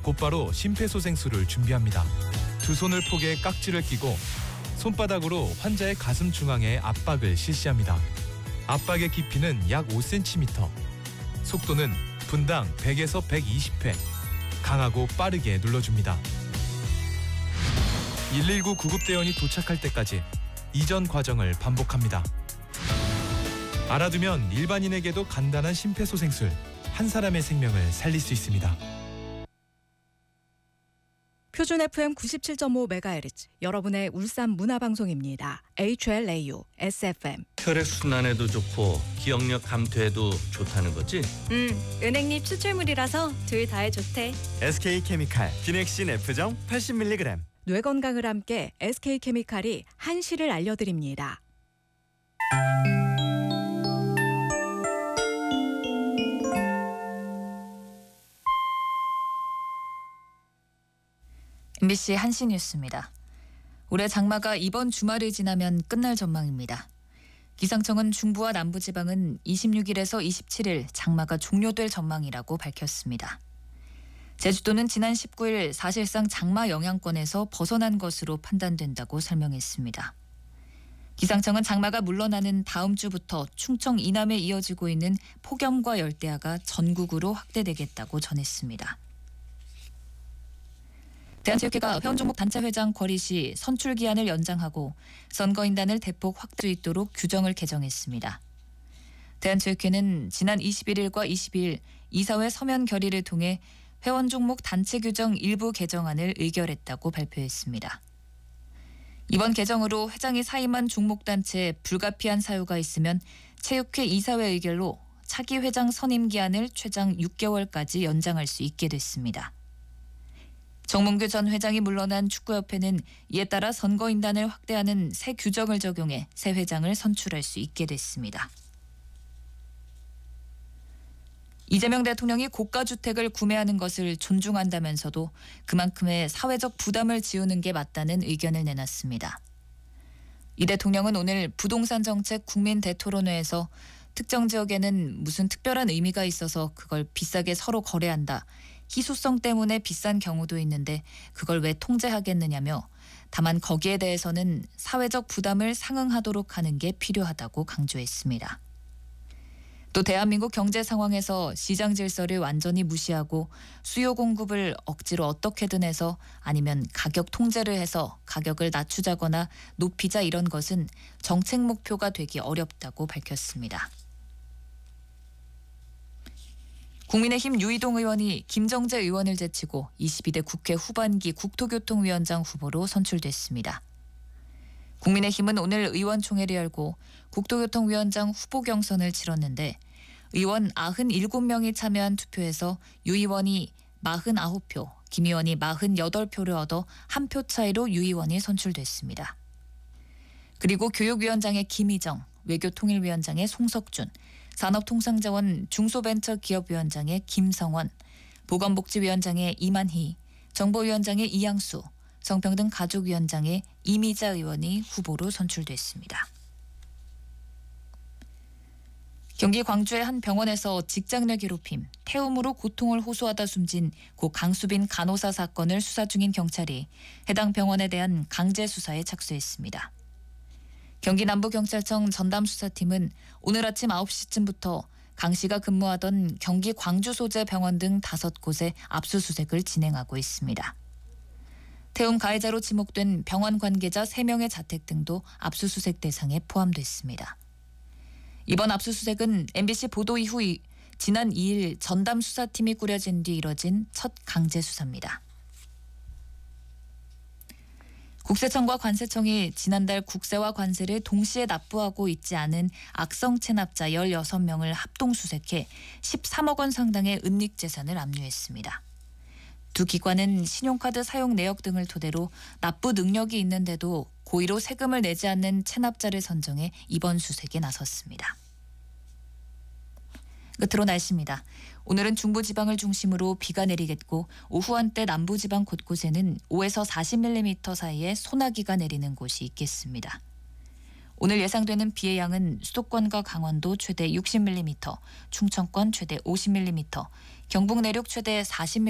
곧바로 심폐소생술을 준비합니다. 두 손을 포개 깍지를 끼고 손바닥으로 환자의 가슴 중앙에 압박을 실시합니다. 압박의 깊이는 약 5cm, 속도는 분당 100에서 120회, 강하고 빠르게 눌러줍니다. 119 구급대원이 도착할 때까지 이전 과정을 반복합니다. 알아두면 일반인에게도 간단한 심폐소생술, 한 사람의 생명을 살릴 수 있습니다. 표준 FM 97.5MHz, 여러분의 울산 문화방송입니다. HLAU, SFM. 혈액순환에도 좋고 기억력 감퇴에도 좋다는 거지? 은행잎 추출물이라서 둘 다에 좋대. SK케미칼 비넥신 F정 80mg. 뇌 건강을 함께 SK케미칼이 한시를 알려드립니다. MBC 한시 뉴스입니다. 올해 장마가 이번 주말을 지나면 끝날 전망입니다. 기상청은 중부와 남부지방은 26일에서 27일 장마가 종료될 전망이라고 밝혔습니다. 제주도는 지난 19일 사실상 장마 영향권에서 벗어난 것으로 판단된다고 설명했습니다. 기상청은 장마가 물러나는 다음 주부터 충청 이남에 이어지고 있는 폭염과 열대야가 전국으로 확대되겠다고 전했습니다. 대한체육회가 회원종목 단체회장 거리 시 선출 기한을 연장하고 선거인단을 대폭 확대 수 있도록 규정을 개정했습니다. 대한체육회는 지난 21일과 22일 이사회 서면 결의를 통해 회원종목 단체 규정 일부 개정안을 의결했다고 발표했습니다. 이번 개정으로 회장이 사임한 종목단체에 불가피한 사유가 있으면 체육회 이사회 의결로 차기 회장 선임 기한을 최장 6개월까지 연장할 수 있게 됐습니다. 정몽규 전 회장이 물러난 축구협회는 이에 따라 선거인단을 확대하는 새 규정을 적용해 새 회장을 선출할 수 있게 됐습니다. 이재명 대통령이 고가주택을 구매하는 것을 존중한다면서도 그만큼의 사회적 부담을 지우는 게 맞다는 의견을 내놨습니다. 이 대통령은 오늘 부동산 정책 국민 대토론회에서 특정 지역에는 무슨 특별한 의미가 있어서 그걸 비싸게 서로 거래한다. 희소성 때문에 비싼 경우도 있는데 그걸 왜 통제하겠느냐며 다만 거기에 대해서는 사회적 부담을 상응하도록 하는 게 필요하다고 강조했습니다. 또 대한민국 경제 상황에서 시장 질서를 완전히 무시하고 수요 공급을 억지로 어떻게든 해서 아니면 가격 통제를 해서 가격을 낮추자거나 높이자 이런 것은 정책 목표가 되기 어렵다고 밝혔습니다. 국민의힘 유이동 의원이 김정재 의원을 제치고 22대 국회 후반기 국토교통위원장 후보로 선출됐습니다. 국민의힘은 오늘 의원총회를 열고 국토교통위원장 후보 경선을 치렀는데 의원 97명이 참여한 투표에서 유 의원이 49표, 김 의원이 48표를 얻어 한 표 차이로 유 의원이 선출됐습니다. 그리고 교육위원장의 김희정, 외교통일위원장의 송석준, 산업통상자원 중소벤처기업위원장의 김성원, 보건복지위원장의 이만희, 정보위원장의 이양수, 성평등가족위원장의 이미자 의원이 후보로 선출됐습니다. 경기 광주의 한 병원에서 직장 내 괴롭힘, 태움으로 고통을 호소하다 숨진 고 강수빈 간호사 사건을 수사 중인 경찰이 해당 병원에 대한 강제 수사에 착수했습니다. 경기 남부경찰청 전담수사팀은 오늘 아침 9시쯤부터 강 씨가 근무하던 경기 광주 소재 병원 등 5곳에 압수수색을 진행하고 있습니다. 태움 가해자로 지목된 병원 관계자 3명의 자택 등도 압수수색 대상에 포함됐습니다. 이번 압수수색은 MBC 보도 이후 지난 2일 전담수사팀이 꾸려진 뒤 이뤄진 첫 강제수사입니다. 국세청과 관세청이 지난달 국세와 관세를 동시에 납부하고 있지 않은 악성 체납자 16명을 합동수색해 13억 원 상당의 은닉재산을 압류했습니다. 두 기관은 신용카드 사용 내역 등을 토대로 납부 능력이 있는데도 고의로 세금을 내지 않는 체납자를 선정해 이번 수색에 나섰습니다. 끝으로 날씨입니다. 오늘은 중부지방을 중심으로 비가 내리겠고 오후 한때 남부지방 곳곳에는 5에서 40mm 사이의 소나기가 내리는 곳이 있겠습니다. 오늘 예상되는 비의 양은 수도권과 강원도 최대 60mm, 충청권 최대 50mm, 경북 내륙 최대 40mm